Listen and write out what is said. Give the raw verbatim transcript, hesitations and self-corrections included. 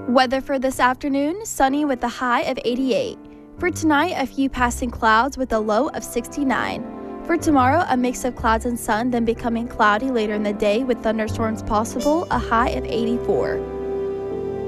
Weather for this afternoon, sunny with a high of eighty-eight. For tonight, a few passing clouds with a low of sixty-nine. For tomorrow, a mix of clouds and sun, then becoming cloudy later in the day with thunderstorms possible, a high of eighty-four.